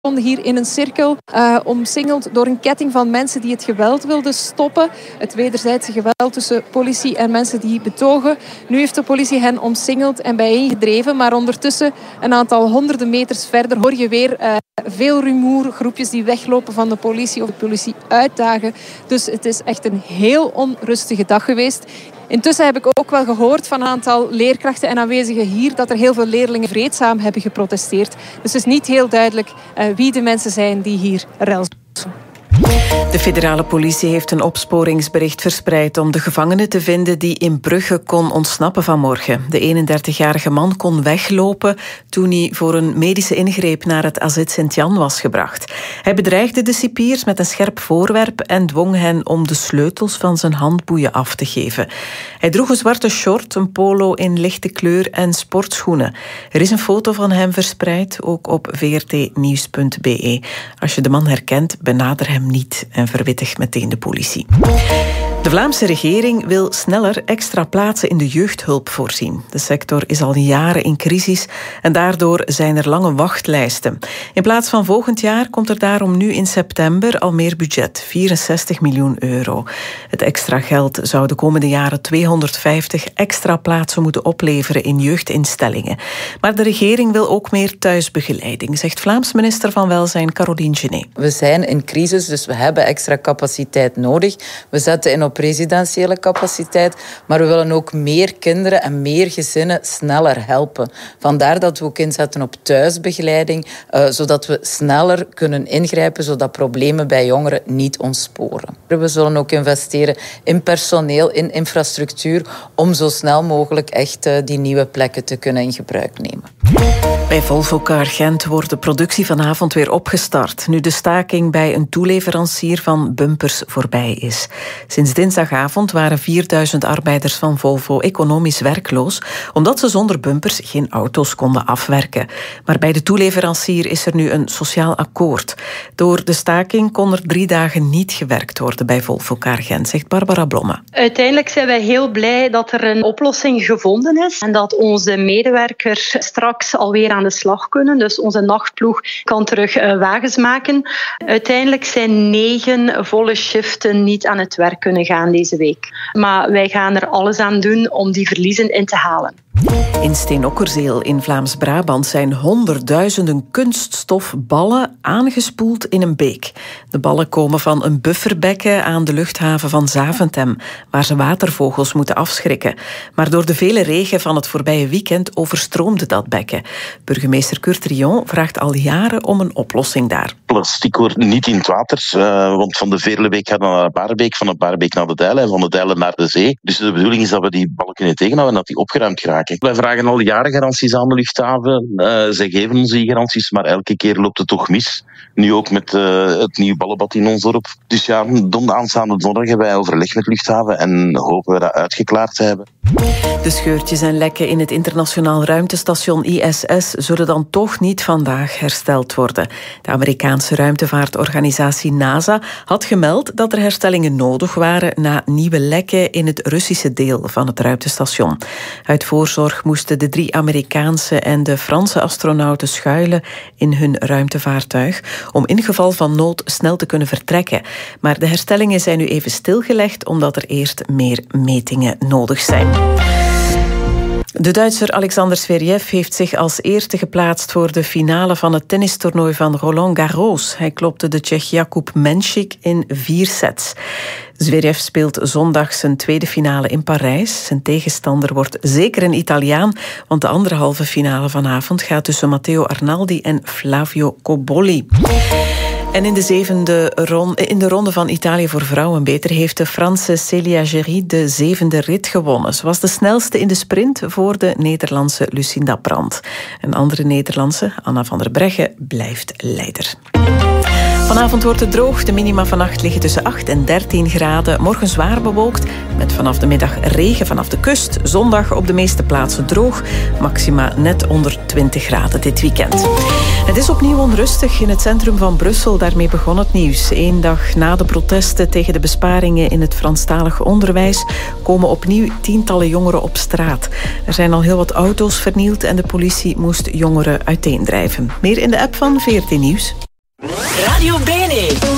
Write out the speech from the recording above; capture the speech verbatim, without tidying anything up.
stonden hier in een cirkel, uh, omsingeld door een ketting van mensen die het geweld wilden stoppen. Het wederzijdse geweld tussen politie en mensen die betogen. Nu heeft de politie hen omsingeld en bijeengedreven, maar ondertussen, een aantal honderden meters verder, hoor je weer uh, veel rumoer, groepjes die weglopen van de politie of de politie uitdagen. Dus het is echt een heel onrustige dag geweest. Intussen heb ik ook wel gehoord van een aantal leerkrachten en aanwezigen hier dat er heel veel leerlingen vreedzaam hebben geprotesteerd. Dus het is niet heel duidelijk uh, wie de mensen zijn die hier rel. De federale politie heeft een opsporingsbericht verspreid om de gevangene te vinden die in Brugge kon ontsnappen vanmorgen. De eenendertigjarige man kon weglopen toen hij voor een medische ingreep naar het A Z Sint-Jan was gebracht. Hij bedreigde de cipiers met een scherp voorwerp en dwong hen om de sleutels van zijn handboeien af te geven. Hij droeg een zwarte short, een polo in lichte kleur en sportschoenen. Er is een foto van hem verspreid, ook op v r t nieuws punt b e. Als je de man herkent, benader hem niet en verwittig meteen de politie. De Vlaamse regering wil sneller extra plaatsen in de jeugdhulp voorzien. De sector is al jaren in crisis en daardoor zijn er lange wachtlijsten. In plaats van volgend jaar komt er daarom nu in september al meer budget, vierenzestig miljoen euro. Het extra geld zou de komende jaren tweehonderdvijftig extra plaatsen moeten opleveren in jeugdinstellingen. Maar de regering wil ook meer thuisbegeleiding, zegt Vlaams minister van Welzijn Caroline Genet. We zijn in crisis, dus we hebben extra capaciteit nodig. We zetten in op residentiële capaciteit, maar we willen ook meer kinderen en meer gezinnen sneller helpen. Vandaar dat we ook inzetten op thuisbegeleiding, uh, zodat we sneller kunnen ingrijpen, zodat problemen bij jongeren niet ontsporen. We zullen ook investeren in personeel, in infrastructuur, om zo snel mogelijk echt uh, die nieuwe plekken te kunnen in gebruik nemen. Bij Volvo Car Gent wordt de productie vanavond weer opgestart, nu de staking bij een toeleverancier van bumpers voorbij is. Sinds dinsdagavond waren vierduizend arbeiders van Volvo economisch werkloos, omdat ze zonder bumpers geen auto's konden afwerken. Maar bij de toeleverancier is er nu een sociaal akkoord. Door de staking kon er drie dagen niet gewerkt worden bij Volvo Car Gent, zegt Barbara Blomme. Uiteindelijk zijn wij heel blij dat er een oplossing gevonden is en dat onze medewerkers straks alweer aan de slag kunnen. Dus onze nachtploeg kan terug uh, wagens maken. Uiteindelijk zijn negen volle shiften niet aan het werk kunnen gaan deze week. Maar wij gaan er alles aan doen om die verliezen in te halen. In Steenokkerzeel in Vlaams-Brabant zijn honderdduizenden kunststofballen aangespoeld in een beek. De ballen komen van een bufferbekken aan de luchthaven van Zaventem, waar ze watervogels moeten afschrikken. Maar door de vele regen van het voorbije weekend overstroomde dat bekken. Burgemeester Kurt Rion vraagt al jaren om een oplossing daar. Plastic hoort niet in het water, uh, want van de Veerlebeek gaat naar de Baarbeek, van de Baarbeek naar de Dijlen en van de Dijlen naar de zee. Dus de bedoeling is dat we die ballen kunnen tegenhouden en dat die opgeruimd geraken. Wij vragen al jaren garanties aan de luchthaven. Uh, zij geven ons die garanties, maar elke keer loopt het toch mis. Nu ook met uh, het nieuwe ballenbad in ons dorp. Dus ja, don aanstaande donderdag hebben wij overleg met luchthaven en hopen we dat uitgeklaard te hebben. De scheurtjes en lekken in het internationaal ruimtestation I S S zullen dan toch niet vandaag hersteld worden. De Amerikaanse ruimtevaartorganisatie NASA had gemeld dat er herstellingen nodig waren na nieuwe lekken in het Russische deel van het ruimtestation. Uit voorzorg moesten de drie Amerikaanse en de Franse astronauten schuilen in hun ruimtevaartuig om in geval van nood snel te kunnen vertrekken. Maar de herstellingen zijn nu even stilgelegd omdat er eerst meer metingen nodig zijn. De Duitser Alexander Zverev heeft zich als eerste geplaatst voor de finale van het tennistoernooi van Roland Garros. Hij klopte de Tsjech Jakub Menšik in vier sets. Zverev speelt zondag zijn tweede finale in Parijs. Zijn tegenstander wordt zeker een Italiaan, want de andere halve finale vanavond gaat tussen Matteo Arnaldi en Flavio Cobolli. En in de zevende ronde, in de ronde van Italië voor vrouwen beter heeft de Franse Célia Géry de zevende rit gewonnen. Ze was de snelste in de sprint voor de Nederlandse Lucinda Brandt. Een andere Nederlandse, Anna van der Breggen, blijft leider. Vanavond wordt het droog. De minima vannacht liggen tussen acht en dertien graden. Morgen zwaar bewolkt, met vanaf de middag regen vanaf de kust. Zondag op de meeste plaatsen droog. Maxima net onder twintig graden dit weekend. Het is opnieuw onrustig in het centrum van Brussel. Daarmee begon het nieuws. Eén dag na de protesten tegen de besparingen in het Franstalige onderwijs komen opnieuw tientallen jongeren op straat. Er zijn al heel wat auto's vernield en de politie moest jongeren uiteendrijven. Meer in de app van V R T Nieuws. Radio Bene.